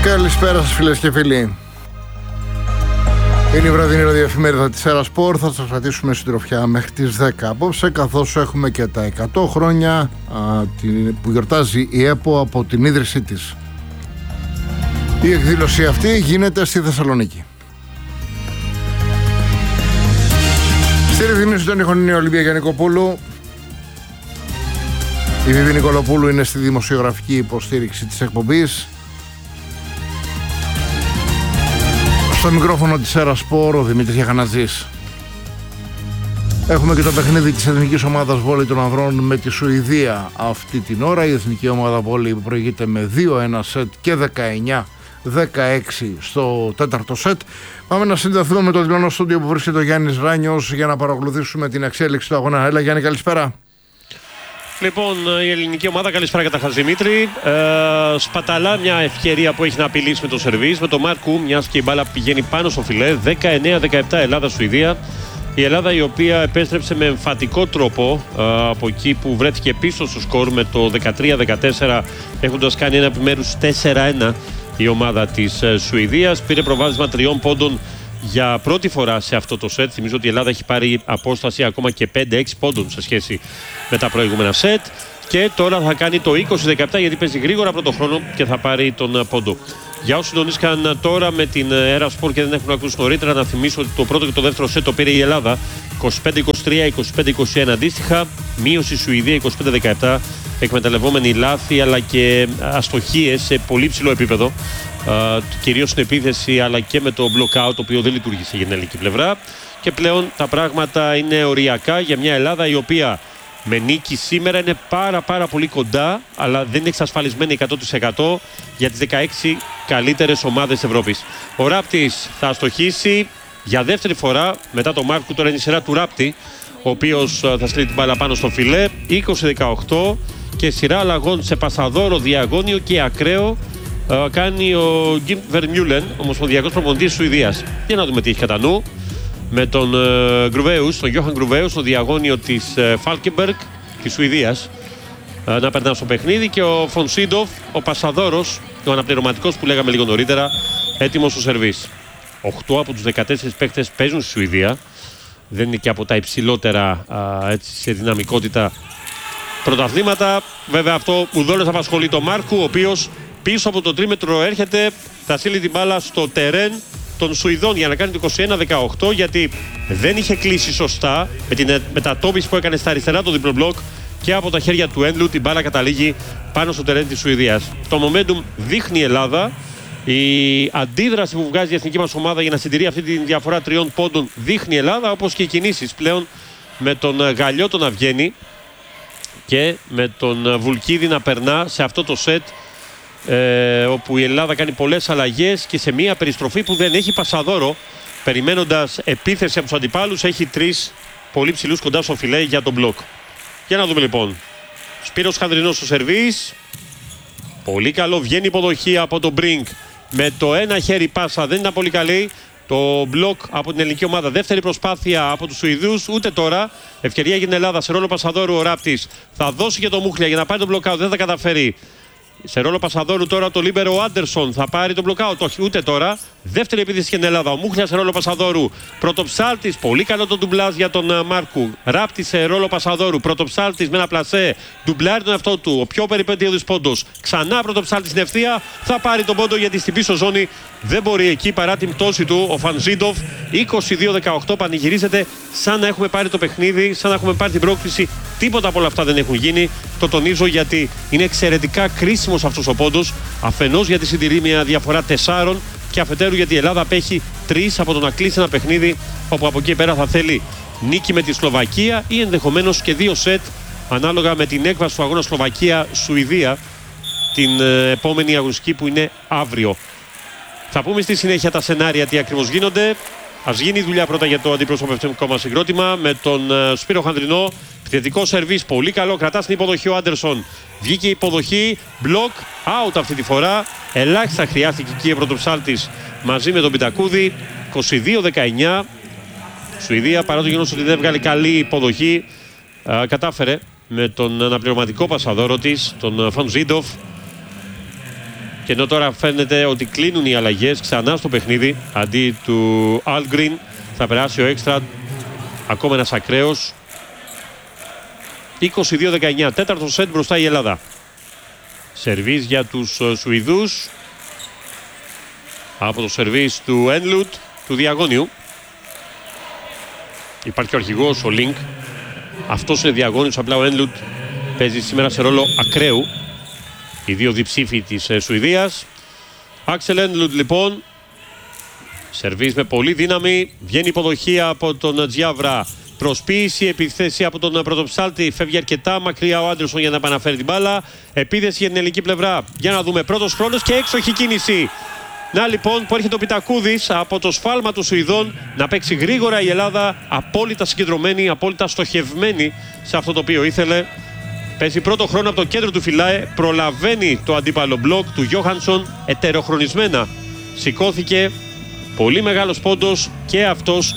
Καλησπέρα σας φίλες και φίλοι. Είναι η βραδινή ραδιοεφημερίδα της Έρα-Σπορ. Θα σας κρατήσουμε συντροφιά μέχρι τις 10 απόψε, καθώς έχουμε και τα 100 χρόνια που γιορτάζει η ΕΠΟ από την ίδρυσή της. Η εκδήλωση αυτή γίνεται στη Θεσσαλονίκη. Στη ρυθμίση των ήχων είναι η Ολυμπία Γιαννικοπούλου. Η Βιβί Νικολοπούλου είναι στη δημοσιογραφική υποστήριξη της εκπομπής. Στο μικρόφωνο της Έρα-Σπορ ο Δημήτρης Γιαχανατζής. Έχουμε και το παιχνίδι της εθνικής ομάδας βόλεϊ των ανδρών με τη Σουηδία αυτή την ώρα. Η εθνική ομάδα βόλεϊ προηγείται με 2-1 σετ και 19-16 στο τέταρτο σετ. Πάμε να συνδεθούμε με το διπλανό στούντιο που βρίσκεται ο Γιάννης Ράνιος για να παρακολουθήσουμε την εξέλιξη του αγώνα. Έλα Γιάννη, καλησπέρα. Λοιπόν, η ελληνική ομάδα, καλησπέρα καταρχάς Δημήτρη. Σπαταλά μια ευκαιρία που έχει να απειλήσει με το σερβίς, με το Μάρκου, μιας και η μπάλα πηγαίνει πάνω στο φιλέ. 19-17 Ελλάδα-Σουηδία. Η Ελλάδα η οποία επέστρεψε με εμφατικό τρόπο από εκεί που βρέθηκε πίσω στο σκορ με το 13-14, έχοντας κάνει ένα επιμέρους 4-1 η ομάδα της Σουηδίας. Πήρε προβάδισμα 3 πόντων για πρώτη φορά σε αυτό το σετ. Θυμίζω ότι η Ελλάδα έχει πάρει απόσταση ακόμα και 5-6 πόντων σε σχέση με τα προηγούμενα σετ. Και τώρα θα κάνει το 20-17 γιατί παίζει γρήγορα πρώτο χρόνο και θα πάρει τον πόντο. Για όσους συντονίστηκαν τώρα με την Έρα-Σπορ και δεν έχουν ακούσει νωρίτερα, να θυμίσω ότι το πρώτο και το δεύτερο σετ το πήρε η Ελλάδα 25-23, 25-21 αντίστοιχα. Μείωση η Σουηδία 25-17, εκμεταλλευόμενη λάθη αλλά και αστοχίες σε πολύ ψηλό επίπεδο. Κυρίως στην επίθεση αλλά και με το blockout, το οποίο δεν λειτουργήσε για την ελληνική πλευρά. Και πλέον τα πράγματα είναι οριακά για μια Ελλάδα η οποία με νίκη σήμερα είναι πάρα πολύ κοντά, αλλά δεν είναι εξασφαλισμένη 100% για τις 16 καλύτερες ομάδες Ευρώπης. Ο Ράπτης θα αστοχίσει για δεύτερη φορά μετά το Μάρκου. Τώρα είναι η σειρά του Ράπτη, ο οποίος θα στείλει την μπάλα πάνω στο φιλέ. 20-18 και σειρά αλλαγών σε πασαδόρο, διαγώνιο και ακραίο κάνει ο Γκιμ Βερμιούλεν, ομοσπονδιακός προπονητής της Σουηδίας. Για να δούμε τι έχει κατά νου. Με τον Γκρουβέους, τον Γιώχαν Γκρουβέους, στο διαγώνιο της Φάλκεμπεργκ της Σουηδίας, να περνά στο παιχνίδι, και ο Φονσίντοφ, ο πασαδόρος, ο αναπληρωματικός που λέγαμε λίγο νωρίτερα, έτοιμος στο σερβίς. 8 από τους 14 παίκτες παίζουν στη Σουηδία. Δεν είναι και από τα υψηλότερα έτσι, σε δυναμικότητα πρωταθλήματα. Βέβαια αυτό ουδόλως απασχολεί τον Μάρκου, ο οποίος πίσω από το τρίμετρο έρχεται, θα στείλει την μπάλα στο τερέν των Σουηδών για να κάνει το 21-18, γιατί δεν είχε κλείσει σωστά με την μετατόπιση που έκανε στα αριστερά το διπλό μπλοκ, και από τα χέρια του Έντλου την μπάλα καταλήγει πάνω στο τερέν της Σουηδίας. Το momentum δείχνει η Ελλάδα. Η αντίδραση που βγάζει η εθνική μας ομάδα για να συντηρεί αυτή τη διαφορά 3 πόντων δείχνει η Ελλάδα, όπως και οι κινήσεις πλέον με τον Γαλλιώτο να βγαίνει και με τον Βουλκίδη να περνά σε αυτό το σετ, όπου η Ελλάδα κάνει πολλές αλλαγές και σε μια περιστροφή που δεν έχει πασαδόρο, περιμένοντας επίθεση από τους αντιπάλους, έχει 3 πολύ ψηλούς κοντά στο φιλέ για τον μπλοκ. Για να δούμε λοιπόν. Σπύρος Χανδρινός στο σερβίς. Πολύ καλό, βγαίνει υποδοχή από τον Μπρινκ με το ένα χέρι πάσα, δεν ήταν πολύ καλή. Το μπλοκ από την ελληνική ομάδα. Δεύτερη προσπάθεια από τους Σουηδούς, ούτε τώρα. Ευκαιρία για την Ελλάδα σε ρόλο πασαδόρου. Ο Ράπτης θα δώσει και το Μούχλια για να πάρει τον μπλοκάου, δεν θα καταφέρει. Σε ρόλο πασαδόρου τώρα το λίμπερο ο Άντερσον θα πάρει τον μπλοκάουτ. Όχι, ούτε τώρα. Δεύτερη επίθεση για την Ελλάδα. Ο Μούχλια σε ρόλο πασαδόρου. Πρωτοψάλτης, πολύ καλό το ντουμπλάζ για τον Μάρκου. Ράπτη σε ρόλο πασαδόρου. Πρωτοψάλτης με ένα πλασέ. Ντουμπλάρει τον εαυτό του. Ο πιο περιπέτειος πόντος. Ξανά πρωτοψάλτης στην ευθεία. Θα πάρει τον πόντο γιατί στην πίσω ζώνη δεν μπορεί εκεί παρά την πτώση του. Ο Φανζίντοφ 22-18 πανηγυρίζεται σαν να έχουμε πάρει το παιχνίδι, σαν να έχουμε πάρει την πρόκληση. Τίποτα από όλα αυτά δεν έχουν γίνει. Το τονίζω γιατί είναι εξαιρετικά κρίσιμος αυτός ο πόντος. Αφενός γιατί συντηρεί μια διαφορά 4 και αφετέρου γιατί η Ελλάδα απέχει 3 από το να κλείσει ένα παιχνίδι όπου από εκεί πέρα θα θέλει νίκη με τη Σλοβακία ή ενδεχομένως και 2 σετ ανάλογα με την έκβαση του αγώνα Σλοβακία-Σουηδία την επόμενη αγωνιστική που είναι αύριο. Θα πούμε στη συνέχεια τα σενάρια τι ακριβώς γίνονται. Ας γίνει η δουλειά πρώτα για το αντιπροσωπευτικό μας συγκρότημα με τον Σπύρο Χανδρινό. Επιθετικό σερβίς, πολύ καλό. Κρατά στην υποδοχή ο Άντερσον. Βγήκε η υποδοχή. Μπλοκ, out αυτή τη φορά. Ελάχιστα χρειάστηκε εκεί ο πρωτοψάλτης μαζί με τον Πιτακούδη. 22-19. Σουηδία, παρά το γεγονός ότι δεν έβγαλε καλή υποδοχή, κατάφερε με τον αναπληρωματικό πασαδόρο της, τον Φανζίντοφ, Και ενώ τώρα φαίνεται ότι κλείνουν οι αλλαγές ξανά στο παιχνίδι, αντί του Algren θα περάσει ο Ekstrad, ακόμα ένας ακραίος. 22-19, τέταρτο σετ μπροστά η Ελλάδα. Σερβίς για τους Σουηδούς από το σερβίς του Enlund, του Διαγώνιου. Υπάρχει ο αρχηγός, ο Link. Αυτός είναι Διαγώνιος, απλά ο Enlund παίζει σήμερα σε ρόλο ακραίου. Οι δύο διψήφοι της Σουηδίας. Άξελ Enlund λοιπόν. Σερβίς με πολύ δύναμη. Βγαίνει υποδοχή από τον Τζιάβρα. Προσποίηση, επιθέση από τον πρωτοψάλτη. Φεύγει αρκετά μακριά ο Άντερσον για να επαναφέρει την μπάλα. Επίδεση για την ελληνική πλευρά. Για να δούμε. Πρώτος χρόνος και έξοχη κίνηση. Να λοιπόν που έρχεται ο Πιτακούδης από το σφάλμα των Σουηδών να παίξει γρήγορα η Ελλάδα. Απόλυτα συγκεντρωμένη, απόλυτα στοχευμένη σε αυτό το οποίο ήθελε. Παίζει πρώτο χρόνο από το κέντρο του φυλάε. Προλαβαίνει το αντίπαλο μπλοκ του Γιόχανσον. Ετεροχρονισμένα σηκώθηκε. Πολύ μεγάλος πόντος και αυτός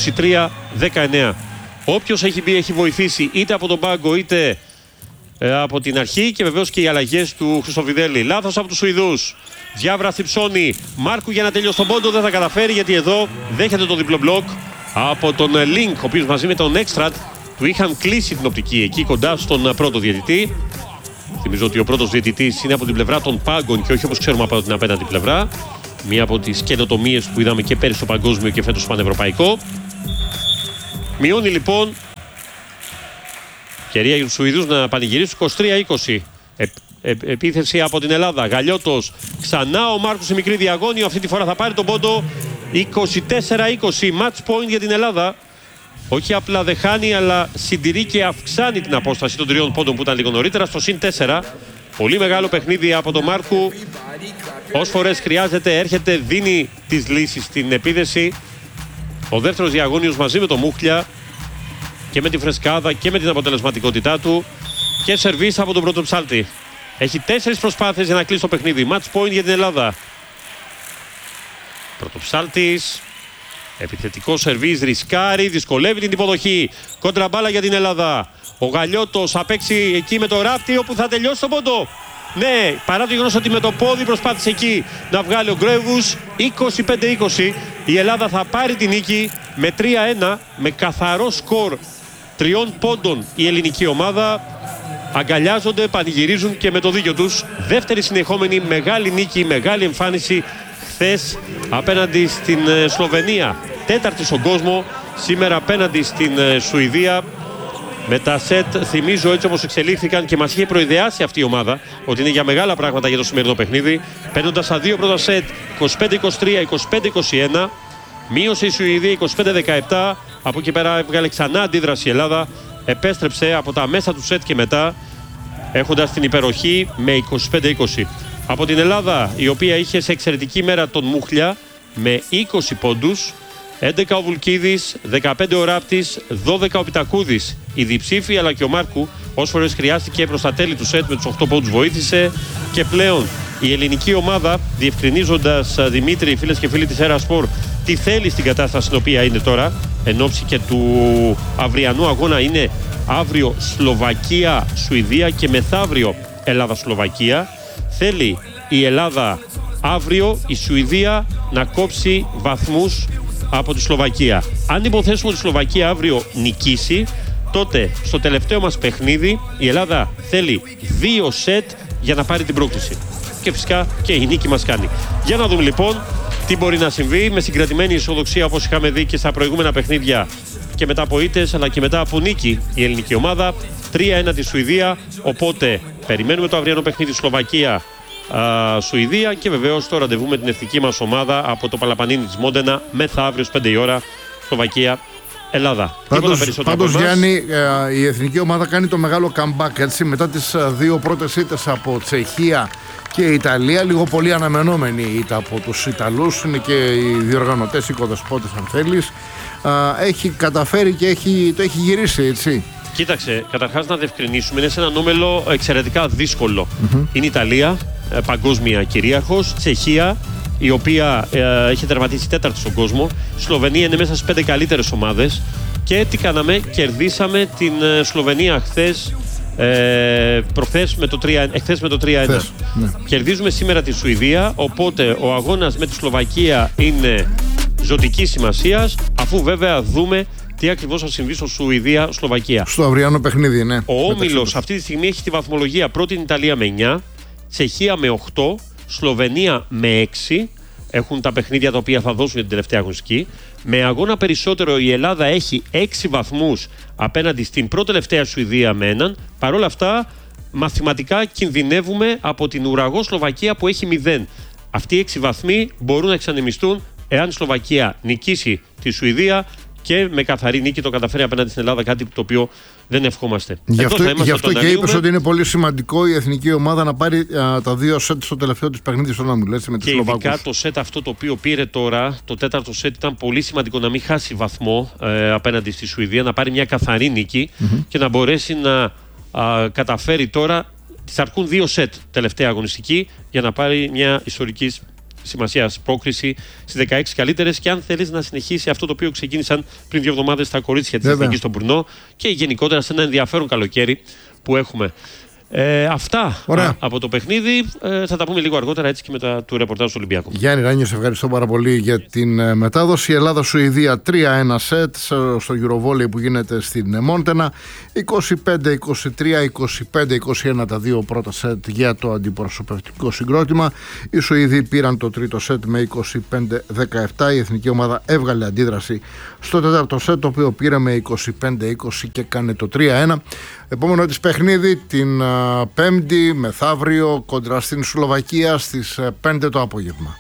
23-19. Όποιος έχει μπει έχει βοηθήσει είτε από τον πάγκο είτε από την αρχή και βεβαίως και οι αλλαγές του Χριστοφιδέλη. Λάθος από τους Σουηδούς. Διάβρα στη ψώνη. Μάρκου για να τελειώσει τον πόντο δεν θα καταφέρει γιατί εδώ δέχεται το διπλό μπλοκ από τον Link, ο οποίος μαζί με τον Ekstrad του είχαν κλείσει την οπτική εκεί κοντά στον πρώτο διαιτητή. Θυμίζω ότι ο πρώτος διαιτητής είναι από την πλευρά των πάγκων και όχι όπως ξέρουμε από την απέναντι πλευρά. Μία από τις καινοτομίες που είδαμε και πέρυσι στο παγκόσμιο και φέτος στο πανευρωπαϊκό. Μειώνει λοιπόν ευκαιρία για τους Σουηδούς να πανηγυρίσουν 23-20. Επίθεση από την Ελλάδα. Γαλιώτος. Ξανά ο Μάρκος σε μικρή διαγώνιο. Αυτή τη φορά θα πάρει τον πόντο. 24-20. Match point για την Ελλάδα. Όχι απλά δεν χάνει, αλλά συντηρεί και αυξάνει την απόσταση των 3 πόντων που ήταν λίγο νωρίτερα στο συν 4. Πολύ μεγάλο παιχνίδι από τον Μάρκου. Όσες φορές χρειάζεται, έρχεται, δίνει τις λύσεις στην επίδεση. Ο δεύτερος διαγώνιος μαζί με τον Μούχλια και με τη φρεσκάδα και με την αποτελεσματικότητά του. Και σερβίς από τον πρωτοψάλτη. Έχει 4 προσπάθειες για να κλείσει το παιχνίδι. Match point για την Ελλάδα. Πρωτοψάλτης. Επιθετικό σερβίς, ρισκάρει, δυσκολεύει την υποδοχή. Κοντραμπάλα για την Ελλάδα. Ο Γαλιώτος θα παίξει εκεί με το Ράπτη όπου θα τελειώσει τον πόντο. Ναι, παρά το γεγονός ότι με το πόδι προσπάθησε εκεί να βγάλει ο Γκρέβους. 25-20. Η Ελλάδα θα πάρει την νίκη με 3-1, με καθαρό σκορ 3 πόντων η ελληνική ομάδα. Αγκαλιάζονται, πανηγυρίζουν και με το δίκιο τους. Δεύτερη συνεχόμενη μεγάλη νίκη, μεγάλη εμφάνιση χθες απέναντι στην Σλοβενία. Τέταρτη στον κόσμο, σήμερα απέναντι στην Σουηδία. Με τα σετ, θυμίζω έτσι όπως εξελίχθηκαν και μας είχε προειδεάσει αυτή η ομάδα ότι είναι για μεγάλα πράγματα για το σημερινό παιχνίδι. Παίρνοντας τα 2 πρώτα σετ 25-23, 25-21. Μείωσε η Σουηδία 25-17. Από εκεί πέρα έβγαλε ξανά αντίδραση η Ελλάδα. Επέστρεψε από τα μέσα του σετ και μετά, έχοντας την υπεροχή με 25-20. Από την Ελλάδα, η οποία είχε σε εξαιρετική μέρα τον Μούχλια με 20 πόντους. 11 ο Βουλκίδης, 15 ο Ράπτης, 12 ο Πιτακούδης. Οι διψήφοι αλλά και ο Μάρκου, όσες φορές χρειάστηκε προς τα τέλη του σετ με τους 8 πόντους βοήθησε. Και πλέον η ελληνική ομάδα, διευκρινίζοντας, Δημήτρη, φίλες και φίλοι της Erasport, τι θέλει στην κατάσταση στην οποία είναι τώρα, εν ώψη και του αυριανού αγώνα, είναι αύριο Σλοβακία-Σουηδία και μεθαύριο Ελλάδα-Σλοβακία. Θέλει η Ελλάδα αύριο, η Σουηδία, να κόψει βαθμούς από τη Σλοβακία. Αν υποθέσουμε ότι η Σλοβακία αύριο νικήσει, τότε στο τελευταίο μας παιχνίδι η Ελλάδα θέλει 2 σετ για να πάρει την πρόκληση. Και φυσικά και η νίκη μας κάνει. Για να δούμε λοιπόν τι μπορεί να συμβεί με συγκρατημένη ισοδοξία όπως είχαμε δει και στα προηγούμενα παιχνίδια και μετά από ήττες αλλά και μετά από νίκη η ελληνική ομάδα. 3-1 τη Σουηδία, οπότε περιμένουμε το αυριανό παιχνίδι Σλοβακία Σουηδία και βεβαίως το ραντεβού με την εθνική μας ομάδα από το Παλαπανίνι της Μόντενα μεθαύριο 5 η ώρα Σλοβακία Ελλάδα. Πάντως Γιάννη, η εθνική ομάδα κάνει το μεγάλο comeback έτσι, μετά τις 2 πρώτες ήττες από Τσεχία και Ιταλία, λίγο πολύ αναμενόμενη ήττα από τους Ιταλούς, είναι και οι διοργανωτές, οι οικοδεσπότες αν θέλεις. Έχει καταφέρει και το έχει γυρίσει έτσι. Κοίταξε, καταρχάς να διευκρινίσουμε, είναι σε ένα όμιλο εξαιρετικά δύσκολο. Είναι η Ιταλία, παγκόσμια κυρίαρχος, Τσεχία, η οποία έχει τερματίσει 4η στον κόσμο. Η Σλοβενία είναι μέσα στις 5 καλύτερες ομάδες. Και τι κάναμε, κερδίσαμε την Σλοβενία χθες εχθές με το 3-1. Ναι. Κερδίζουμε σήμερα τη Σουηδία, οπότε ο αγώνας με τη Σλοβακία είναι ζωτικής σημασίας, αφού βέβαια δούμε τι ακριβώς θα συμβεί στο Σουηδία-Σλοβακία. Στο αυριανό παιχνίδι, ναι. Ο όμιλος αυτή τη στιγμή έχει τη βαθμολογία πρώτη η Ιταλία με 9, Τσεχία με 8, Σλοβενία με 6. Έχουν τα παιχνίδια τα οποία θα δώσουν την τελευταία αγωνιστική. Με αγώνα περισσότερο η Ελλάδα έχει 6 βαθμούς απέναντι στην πρώτη τελευταία Σουηδία με 1. Παρ' όλα αυτά, μαθηματικά κινδυνεύουμε από την ουραγό Σλοβακία που έχει 0. Αυτοί οι 6 βαθμοί μπορούν να εξανεμιστούν εάν η Σλοβακία νικήσει τη Σουηδία και με καθαρή νίκη το καταφέρει απέναντι στην Ελλάδα, κάτι το οποίο δεν ευχόμαστε. Γι' αυτό και είπες ότι είναι πολύ σημαντικό η εθνική ομάδα να πάρει τα 2 σετ στο τελευταίο της παιχνίδι στον όμιλο, έτσι, με τους Σλοβάκους. Και ειδικά το σετ αυτό το οποίο πήρε τώρα, το 4ο σετ, ήταν πολύ σημαντικό να μην χάσει βαθμό απέναντι στη Σουηδία, να πάρει μια καθαρή νίκη και να μπορέσει να καταφέρει τώρα. Της αρκούν 2 σετ τελευταία αγωνιστική για να πάρει μια ιστορική σημασία πρόκριση στις 16 καλύτερες, και αν θέλεις να συνεχίσει αυτό το οποίο ξεκίνησαν πριν 2 εβδομάδες στα κορίτσια της Εθνικής στον Μπουρνό και γενικότερα σε ένα ενδιαφέρον καλοκαίρι που έχουμε. Αυτά από το παιχνίδι. Θα τα πούμε λίγο αργότερα, έτσι και μετά του ρεπορτάζ του Ολυμπιακού. Γιάννη Ράνιο, σε ευχαριστώ πάρα πολύ για την μετάδοση. Ελλάδα-Σουηδία 3-1 σετ στο Eurovolley που γίνεται στην Μόντενα. 25-23, 25-21 τα 2 πρώτα σετ για το αντιπροσωπευτικό συγκρότημα. Οι Σουηδοί πήραν το 3ο σετ με 25-17. Η εθνική ομάδα έβγαλε αντίδραση στο 4ο σετ, το οποίο πήρε με 25-20 και κάνει το 3-1. Επόμενο της παιχνίδι την Πέμπτη μεθαύριο κοντρά στην Σλοβακία στις 5 το απόγευμα.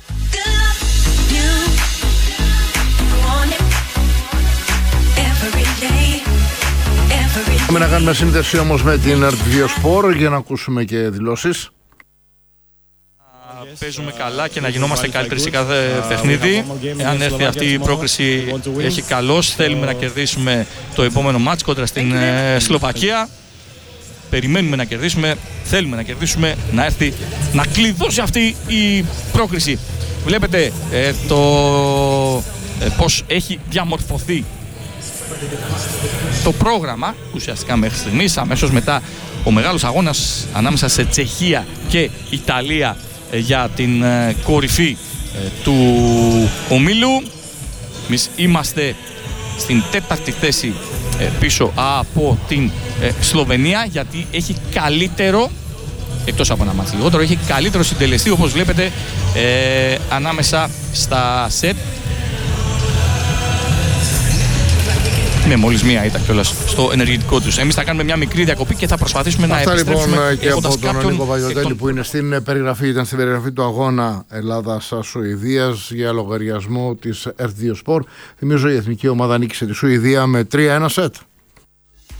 Πάμε να κάνουμε σύνδεση όμως με την Αρτβιοσπορ για να ακούσουμε και δηλώσεις. Παίζουμε καλά και να γινόμαστε καλύτεροι σε κάθε παιχνίδι. Αν έρθει αυτή η πρόκριση, έχει καλώς. Θέλουμε να κερδίσουμε το επόμενο μάτς κόντρα στην Σλοβακία. Περιμένουμε να κερδίσουμε, θέλουμε να κερδίσουμε, να έρθει να κλειδώσει αυτή η πρόκριση. Βλέπετε πώς έχει διαμορφωθεί το πρόγραμμα ουσιαστικά μέχρι στιγμής. Αμέσως μετά ο μεγάλος αγώνας ανάμεσα σε Τσεχία και Ιταλία για την κορυφή του ομίλου. Εμείς είμαστε στην 4η θέση πίσω από την Σλοβενία, γιατί έχει καλύτερο, εκτός από ένα μάτς λιγότερο, έχει καλύτερο συντελεστή, όπως βλέπετε, ανάμεσα στα σετ. Με μόλις μία ήταν κιόλας στο ενεργητικό τους. Εμείς θα κάνουμε μια μικρή διακοπή και θα προσπαθήσουμε να επιστρέψουμε. Αυτά λοιπόν και από τον Νίκο Βαγιωτέλη που είναι στην περιγραφή, ήταν στην περιγραφή του αγώνα Ελλάδας-Σουηδίας για λογαριασμό της Αρτβιοσπορ. Θυμίζω η εθνική ομάδα νίκησε τη Σουηδία με 3-1 σετ.